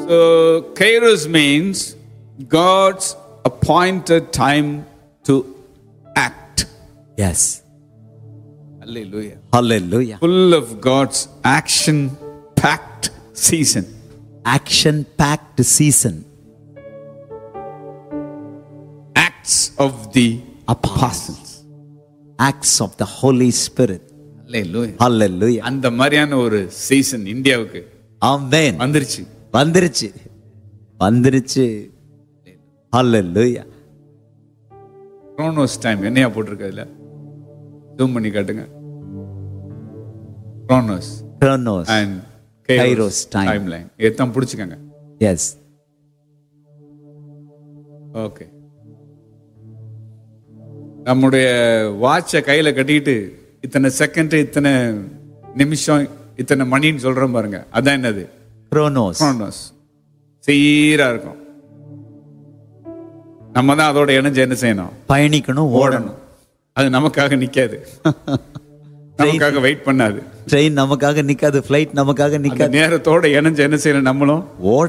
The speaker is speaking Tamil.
So Kairos means God's appointed time to act. Yes. Hallelujah. Hallelujah. Full of God's action packed season. Action packed season. Acts of the apostles. Acts of the Holy Spirit. Hallelujah. Hallelujah. அந்த மாதிரியான ஒரு சீசன் இந்தியாவுக்கு Amen. வந்துருச்சு. வந்துருச்சு. வந்துருச்சு. Hallelujah. Chronos time என்னையா போட்டிருக்கதுல? ஜூம் பண்ணி காட்டுங்க. Chronos and Kairos timeline. எத்தனை பிடிச்சுக்கங்க. Yes. ஓகே. நம்முடைய வாட்சை கையில கட்டிட்டு இத்தனை செகண்ட், இத்தனை நிமிஷம், இத்தனை மணின்னு சொல்றோம் பாருங்க. அதான் என்னது? Chronos. Chronos. சீரா இருக்கும். நம்ம தான் அதோட இணைஞ்சு என்ன செய்யணும்? பயணிக்கணும், ஓடணும். அது நமக்காக நிக்காது. நமக்காக வெயிட் பண்ணாது. ட்ரெயின் நமக்காக நிக்காது, ஃளைட் நமக்காக நிக்காது. நேரத்தோட இணைஞ்சு என்ன செய்யணும்? நம்மளும் ஓட